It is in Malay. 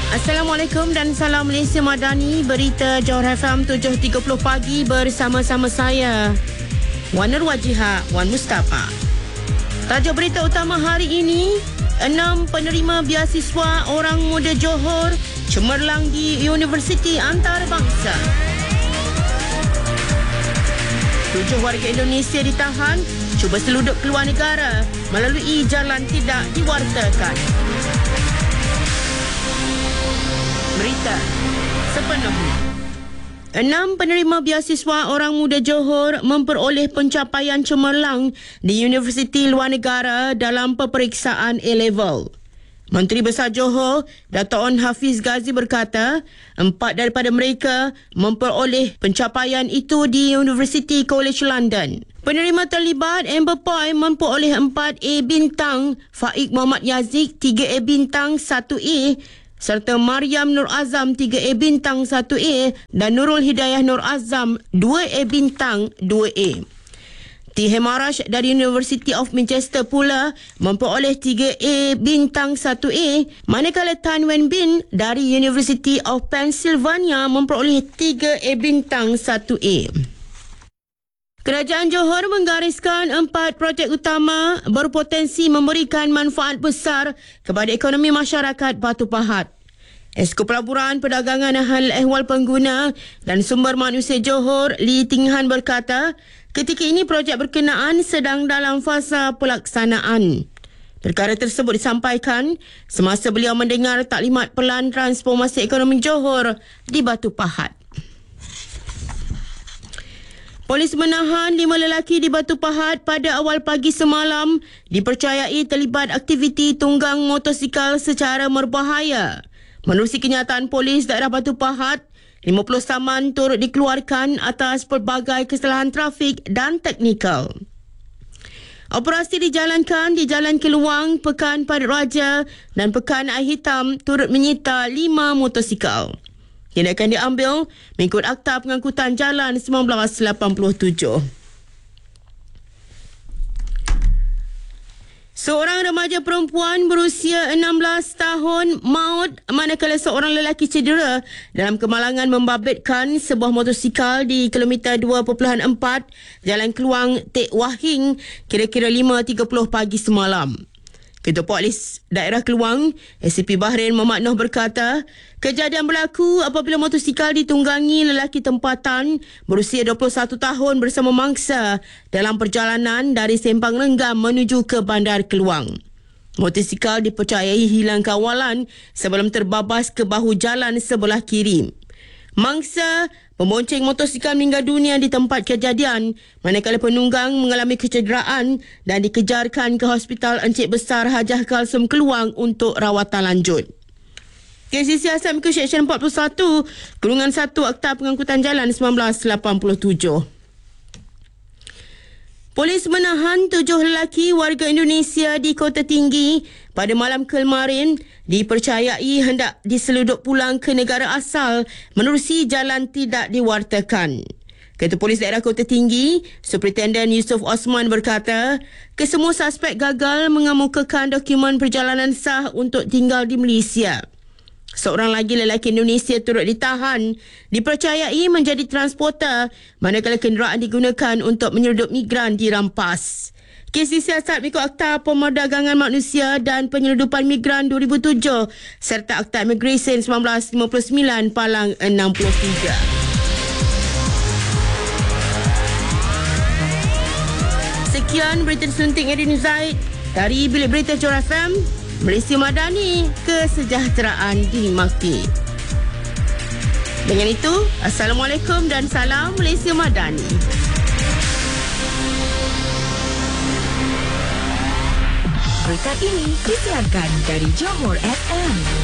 Assalamualaikum dan salam Malaysia Madani. Berita Johor FM 7.30 pagi bersama-sama saya, Wan Nur Wajiha, Wan Mustafa. Tajuk berita utama hari ini, 6 penerima beasiswa orang muda Johor cemerlang di Universiti Antarabangsa. 7 warga Indonesia ditahan cuba seluduk keluar negara melalui jalan tidak diwartakan. Berita sepenuhnya. 6 penerima beasiswa orang muda Johor memperoleh pencapaian cemerlang di universiti luar negara dalam peperiksaan A-Level. Menteri Besar Johor, Dato' On Hafiz Ghazi berkata, 4 daripada mereka memperoleh pencapaian itu di University College London. Penerima terlibat Amber Poi memperoleh 4 A bintang, Faik Muhammad Yazik 3 A bintang 1 A, serta Mariam Nur Azam 3 A bintang 1 A dan Nurul Hidayah Nur Azam 2 A bintang 2 A. T. Hemarash dari University of Manchester pula memperoleh 3 A bintang 1 A, manakala Tan Wen Bin dari University of Pennsylvania memperoleh 3 A bintang 1 A. Kerajaan Johor menggariskan 4 projek utama berpotensi memberikan manfaat besar kepada ekonomi masyarakat Batu Pahat. Esko Pelaburan Perdagangan Hal Ehwal Pengguna dan Sumber Manusia Johor, Lee Ting Han berkata, ketika ini projek berkenaan sedang dalam fasa pelaksanaan. Perkara tersebut disampaikan semasa beliau mendengar taklimat Pelan Transformasi Ekonomi Johor di Batu Pahat. Polis menahan 5 lelaki di Batu Pahat pada awal pagi semalam dipercayai terlibat aktiviti tunggang motosikal secara berbahaya. Menerusi kenyataan polis daerah Batu Pahat, 50 saman turut dikeluarkan atas pelbagai kesalahan trafik dan teknikal. Operasi dijalankan di Jalan Keluang, Pekan Parit Raja dan Pekan Air Hitam turut menyita 5 motosikal. Tindakan diambil mengikut Akta Pengangkutan Jalan 1987. Seorang remaja perempuan berusia 16 tahun maut manakala seorang lelaki cedera dalam kemalangan membabitkan sebuah motosikal di kilometer 2.4 Jalan Keluang Tek Wahing kira-kira 5.30 pagi semalam. Ketua Polis Daerah Keluang, SCP Bahrain Muhammad Noh berkata, kejadian berlaku apabila motosikal ditunggangi lelaki tempatan berusia 21 tahun bersama mangsa dalam perjalanan dari Sempang Renggam menuju ke Bandar Keluang. Motosikal dipercayai hilang kawalan sebelum terbabas ke bahu jalan sebelah kiri. Mangsa pembonceng motosikal meninggal dunia di tempat kejadian, manakala penunggang mengalami kecederaan dan dikejarkan ke Hospital Encik Besar Hajah Kalsum Keluang untuk rawatan lanjut. Kes disiasat mengikut Seksyen 41, Kurungan 1 Akta Pengangkutan Jalan 1987. Polis menahan 7 lelaki warga Indonesia di Kota Tinggi pada malam kemarin dipercayai hendak diseluduk pulang ke negara asal menerusi jalan tidak diwartakan. Ketua Polis Daerah Kota Tinggi, Superintendent Yusof Osman berkata, kesemua suspek gagal mengemukakan dokumen perjalanan sah untuk tinggal di Malaysia. Seorang lagi lelaki Indonesia turut ditahan, dipercayai menjadi transporter manakala kenderaan digunakan untuk menyelundup migran dirampas. Kes disiasat mengikut Akta Pemerdagangan Manusia dan Penyeludupan Migran 2007 serta Akta Immigration 1959 Palang 63. Sekian berita disunting Erin Zaid dari Bilik Berita Johor FM. Malaysia Madani, kesejahteraan dinikmati. Dengan itu, Assalamualaikum dan salam Malaysia Madani. Berita ini disiarkan dari Johor FM.